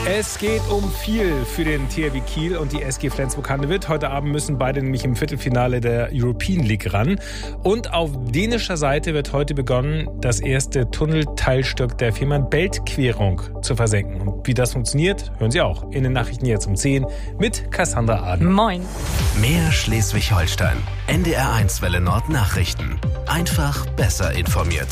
Es geht um viel für den THW Kiel und die SG Flensburg-Handewitt. Heute Abend müssen beide nämlich im Viertelfinale der European League ran. Und auf dänischer Seite wird heute begonnen, das erste Tunnelteilstück der Fehmarn-Belt-Querung zu versenken. Und wie das funktioniert, hören Sie auch in den Nachrichten jetzt um 10 mit Cassandra Aden. Moin. Mehr Schleswig-Holstein. NDR1 Welle Nord Nachrichten. Einfach besser informiert.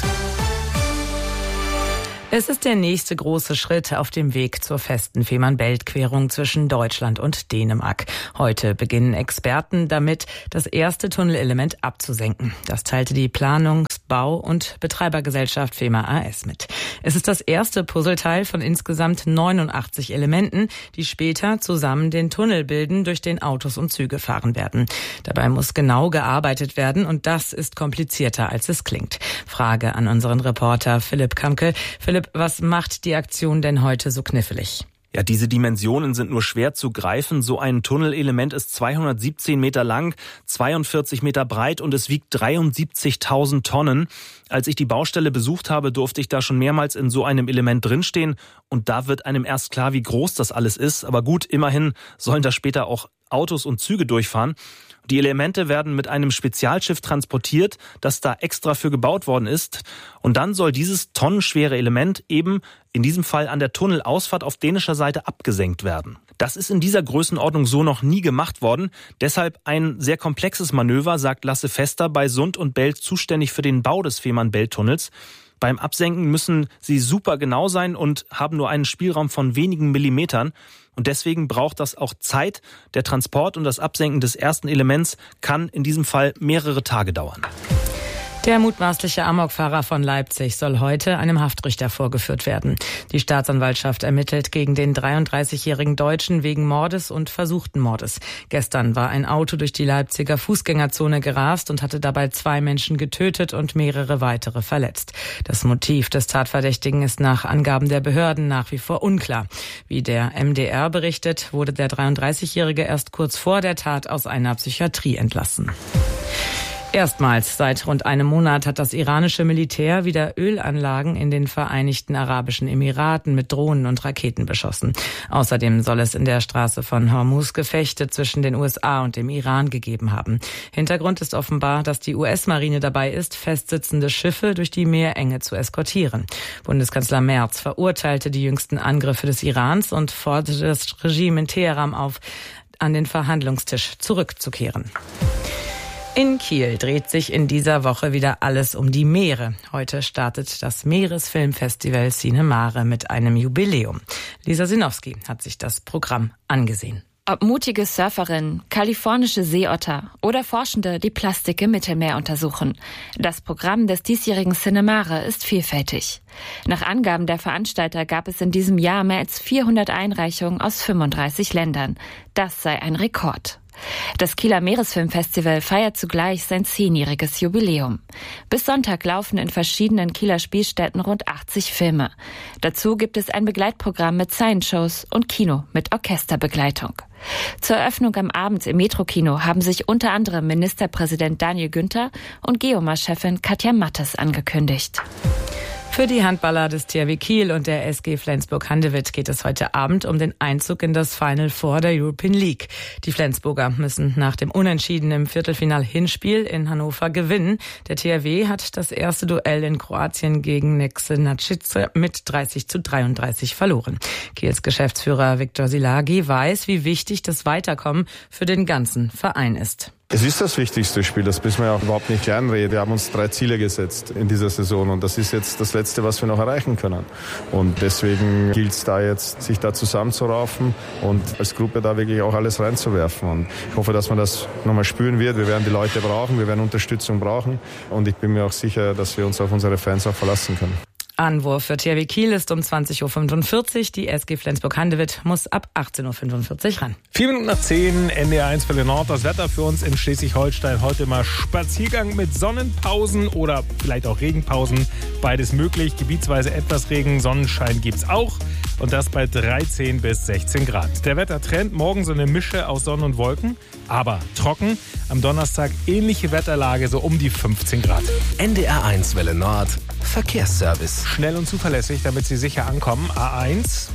Es ist der nächste große Schritt auf dem Weg zur festen Fehmarn-Belt-Querung zwischen Deutschland und Dänemark. Heute beginnen Experten damit, das erste Tunnelelement abzusenken. Das teilte die Planungs-, Bau- und Betreibergesellschaft Fehmarn AS mit. Es ist das erste Puzzleteil von insgesamt 89 Elementen, die später zusammen den Tunnel bilden, durch den Autos und Züge fahren werden. Dabei muss genau gearbeitet werden und das ist komplizierter, als es klingt. Frage an unseren Reporter Philipp Kamke. Philipp, was macht die Aktion denn heute so knifflig? Ja, diese Dimensionen sind nur schwer zu greifen. So ein Tunnelelement ist 217 Meter lang, 42 Meter breit und es wiegt 73.000 Tonnen. Als ich die Baustelle besucht habe, durfte ich da schon mehrmals in so einem Element drinstehen. Und da wird einem erst klar, wie groß das alles ist. Aber gut, immerhin sollen da später auch Autos und Züge durchfahren. Die Elemente werden mit einem Spezialschiff transportiert, das da extra für gebaut worden ist. Und dann soll dieses tonnenschwere Element eben in diesem Fall an der Tunnelausfahrt auf dänischer Seite abgesenkt werden. Das ist in dieser Größenordnung so noch nie gemacht worden. Deshalb ein sehr komplexes Manöver, sagt Lasse Fester, bei Sund und Belt zuständig für den Bau des Fehmarn-Belt-Tunnels. Beim Absenken müssen sie super genau sein und haben nur einen Spielraum von wenigen Millimetern. Und deswegen braucht das auch Zeit. Der Transport und das Absenken des ersten Elements kann in diesem Fall mehrere Tage dauern. Der mutmaßliche Amokfahrer von Leipzig soll heute einem Haftrichter vorgeführt werden. Die Staatsanwaltschaft ermittelt gegen den 33-jährigen Deutschen wegen Mordes und versuchten Mordes. Gestern war ein Auto durch die Leipziger Fußgängerzone gerast und hatte dabei 2 Menschen getötet und mehrere weitere verletzt. Das Motiv des Tatverdächtigen ist nach Angaben der Behörden nach wie vor unklar. Wie der MDR berichtet, wurde der 33-jährige erst kurz vor der Tat aus einer Psychiatrie entlassen. Erstmals seit rund einem Monat hat das iranische Militär wieder Ölanlagen in den Vereinigten Arabischen Emiraten mit Drohnen und Raketen beschossen. Außerdem soll es in der Straße von Hormuz Gefechte zwischen den USA und dem Iran gegeben haben. Hintergrund ist offenbar, dass die US-Marine dabei ist, festsitzende Schiffe durch die Meerenge zu eskortieren. Bundeskanzler Merz verurteilte die jüngsten Angriffe des Irans und forderte das Regime in Teheran auf, an den Verhandlungstisch zurückzukehren. In Kiel dreht sich in dieser Woche wieder alles um die Meere. Heute startet das Meeresfilmfestival Cine Mare mit einem Jubiläum. Lisa Sinowski hat sich das Programm angesehen. Ob mutige Surferinnen, kalifornische Seeotter oder Forschende, die Plastik im Mittelmeer untersuchen. Das Programm des diesjährigen Cine Mare ist vielfältig. Nach Angaben der Veranstalter gab es in diesem Jahr mehr als 400 Einreichungen aus 35 Ländern. Das sei ein Rekord. Das Kieler Meeresfilmfestival feiert zugleich sein 10-jähriges Jubiläum. Bis Sonntag laufen in verschiedenen Kieler Spielstätten rund 80 Filme. Dazu gibt es ein Begleitprogramm mit Science-Shows und Kino mit Orchesterbegleitung. Zur Eröffnung am Abend im Metrokino haben sich unter anderem Ministerpräsident Daniel Günther und Geomar-Chefin Katja Mattes angekündigt. Für die Handballer des THW Kiel und der SG Flensburg-Handewitt geht es heute Abend um den Einzug in das Final Four der European League. Die Flensburger müssen nach dem Unentschieden im Viertelfinal-Hinspiel in Hannover gewinnen. Der THW hat das erste Duell in Kroatien gegen Nexe Načice mit 30:33 verloren. Kiels Geschäftsführer Viktor Silagi weiß, wie wichtig das Weiterkommen für den ganzen Verein ist. Es ist das wichtigste Spiel, das müssen wir ja auch überhaupt nicht kleinreden. Wir haben uns 3 Ziele gesetzt in dieser Saison und das ist jetzt das Letzte, was wir noch erreichen können. Und deswegen gilt es da jetzt, sich da zusammenzuraufen und als Gruppe da wirklich auch alles reinzuwerfen. Und ich hoffe, dass man das nochmal spüren wird. Wir werden die Leute brauchen, wir werden Unterstützung brauchen und ich bin mir auch sicher, dass wir uns auf unsere Fans auch verlassen können. Anwurf für THW Kiel ist um 20:45 Uhr. Die SG Flensburg-Handewitt muss ab 18:45 Uhr ran. 4 Minuten nach 10, NDR1 Welle Nord. Das Wetter für uns in Schleswig-Holstein heute mal Spaziergang mit Sonnenpausen oder vielleicht auch Regenpausen. Beides möglich. Gebietsweise etwas Regen, Sonnenschein gibt's auch. Und das bei 13 bis 16 Grad. Der Wettertrend, morgen so eine Mische aus Sonne und Wolken, aber trocken. Am Donnerstag ähnliche Wetterlage, so um die 15 Grad. NDR1 Welle Nord, Verkehrsservice. Schnell und zuverlässig, damit Sie sicher ankommen. A1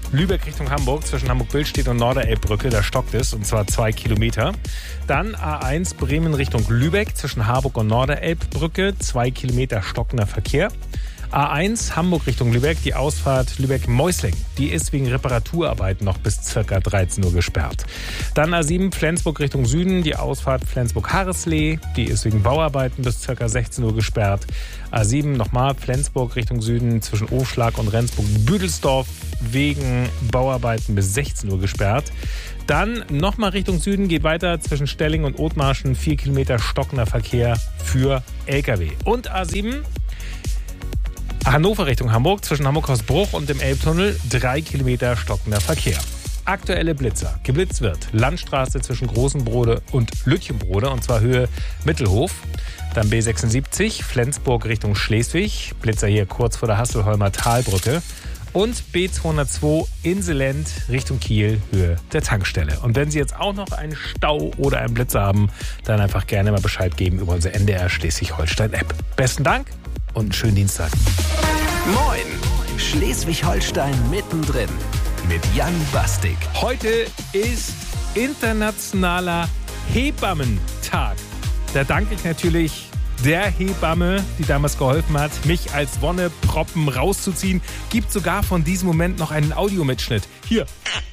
Lübeck Richtung Hamburg, zwischen Hamburg-Billstedt und Norderelbbrücke, da stockt es, und zwar 2 Kilometer. Dann A1 Bremen Richtung Lübeck, zwischen Harburg und Norderelbbrücke, 2 Kilometer stockender Verkehr. A1 Hamburg Richtung Lübeck, die Ausfahrt Lübeck-Meusling. Die ist wegen Reparaturarbeiten noch bis ca. 13 Uhr gesperrt. Dann A7 Flensburg Richtung Süden, die Ausfahrt Flensburg-Harreslee. Die ist wegen Bauarbeiten bis ca. 16 Uhr gesperrt. A7 nochmal Flensburg Richtung Süden, zwischen Ofschlag und Rendsburg-Büdelsdorf wegen Bauarbeiten bis 16 Uhr gesperrt. Dann nochmal Richtung Süden, geht weiter zwischen Stelling und Othmarschen, 4 Kilometer stockender Verkehr für Lkw. Und A7 Hannover Richtung Hamburg, zwischen Hamburg-Hausbruch und dem Elbtunnel, 3 Kilometer stockender Verkehr. Aktuelle Blitzer. Geblitzt wird Landstraße zwischen Großenbrode und Lütchenbrode, und zwar Höhe Mittelhof. Dann B76 Flensburg Richtung Schleswig, Blitzer hier kurz vor der Hasselholmer Talbrücke. Und B202 Inselend Richtung Kiel, Höhe der Tankstelle. Und wenn Sie jetzt auch noch einen Stau oder einen Blitzer haben, dann einfach gerne mal Bescheid geben über unsere NDR Schleswig-Holstein-App. Besten Dank und einen schönen Dienstag. Moin! Schleswig-Holstein mittendrin mit Jan Bastik. Heute ist internationaler Hebammentag. Da danke ich natürlich der Hebamme, die damals geholfen hat, mich als Wonneproppen rauszuziehen. Gibt sogar von diesem Moment noch einen Audiomitschnitt. Hier.